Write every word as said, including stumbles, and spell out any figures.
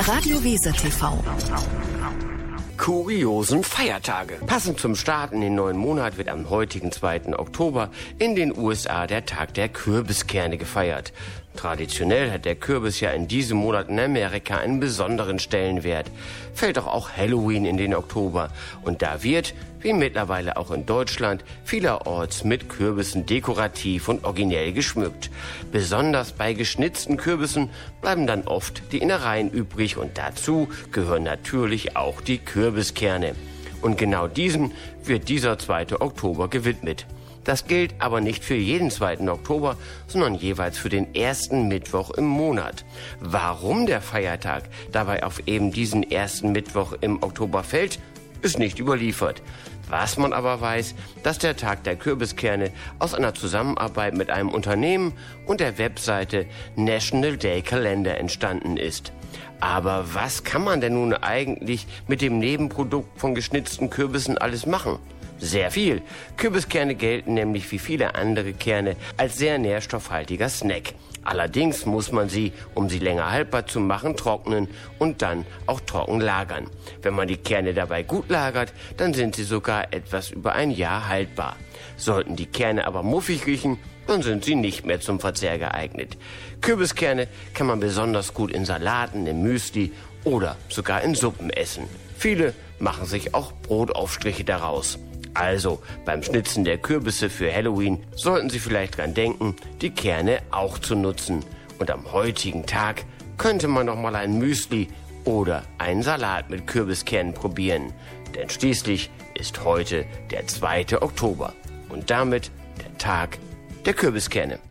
Radio Weser T V. Kuriosen Feiertage. Passend zum Start in den neuen Monat wird am heutigen zweiten Oktober in den U S A der Tag der Kürbiskerne gefeiert. Traditionell hat der Kürbis ja in diesem Monat in Amerika einen besonderen Stellenwert. Fällt doch auch Halloween in den Oktober. Und da wird, wie mittlerweile auch in Deutschland, vielerorts mit Kürbissen dekorativ und originell geschmückt. Besonders bei geschnitzten Kürbissen bleiben dann oft die Innereien übrig und dazu gehören natürlich auch die Kürbiskerne. Und genau diesem wird dieser zweite Oktober gewidmet. Das gilt aber nicht für jeden zweiten Oktober, sondern jeweils für den ersten Mittwoch im Monat. Warum der Feiertag dabei auf eben diesen ersten Mittwoch im Oktober fällt, ist nicht überliefert. Was man aber weiß, dass der Tag der Kürbiskerne aus einer Zusammenarbeit mit einem Unternehmen und der Webseite National Day Calendar entstanden ist. Aber was kann man denn nun eigentlich mit dem Nebenprodukt von geschnitzten Kürbissen alles machen? Sehr viel. Kürbiskerne gelten nämlich wie viele andere Kerne als sehr nährstoffhaltiger Snack. Allerdings muss man sie, um sie länger haltbar zu machen, trocknen und dann auch trocken lagern. Wenn man die Kerne dabei gut lagert, dann sind sie sogar etwas über ein Jahr haltbar. Sollten die Kerne aber muffig riechen, dann sind sie nicht mehr zum Verzehr geeignet. Kürbiskerne kann man besonders gut in Salaten, im Müsli oder sogar in Suppen essen. Viele machen sich auch Brotaufstriche daraus. Also, beim Schnitzen der Kürbisse für Halloween sollten Sie vielleicht dran denken, die Kerne auch zu nutzen. Und am heutigen Tag könnte man noch mal ein Müsli oder einen Salat mit Kürbiskernen probieren. Denn schließlich ist heute der zweite Oktober und damit der Tag der Kürbiskerne.